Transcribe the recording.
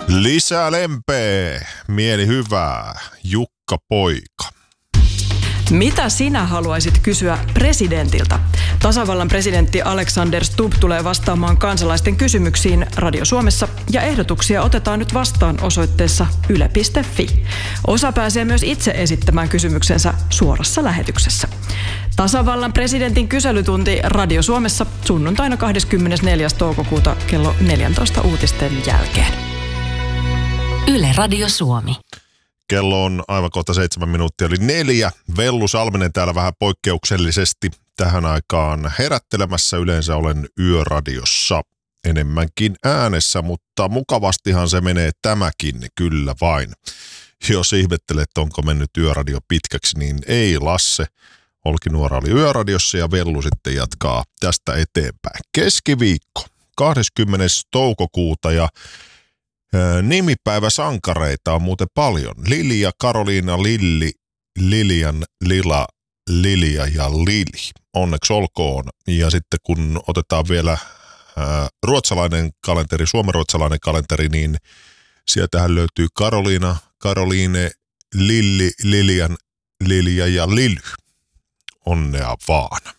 Lisää lempeä, mieli hyvää, Jukka Poika. Mitä sinä haluaisit kysyä presidentiltä? Tasavallan presidentti Alexander Stubb tulee vastaamaan kansalaisten kysymyksiin Radio Suomessa ja ehdotuksia otetaan nyt vastaan osoitteessa yle.fi. Osa pääsee myös itse esittämään kysymyksensä suorassa lähetyksessä. Tasavallan presidentin kyselytunti Radio Suomessa sunnuntaina 24. toukokuuta kello 14 uutisten jälkeen. Yle Radio Suomi. Kello on aivan kohta 7 minuuttia, eli 4. Vellu Salminen täällä vähän poikkeuksellisesti tähän aikaan herättelemässä. Yleensä olen yöradiossa enemmänkin äänessä, mutta mukavastihan se menee tämäkin, kyllä vain. Jos ihmettelet, onko mennyt yöradio pitkäksi, niin ei Lasse. Olkinuora oli yöradiossa ja Vellu sitten jatkaa tästä eteenpäin. Keskiviikko, 20. toukokuuta ja nimipäiväsankareita on muuten paljon. Lilja, Karoliina, Lilli, Lilian, Lila, Lilja ja Lili. Onneksi olkoon. Ja sitten kun otetaan vielä ruotsalainen kalenteri, suomenruotsalainen kalenteri, niin sieltähän löytyy Karoliina, Karoliine, Lilli, Lilian, Lilja ja Lily. Onnea vaan.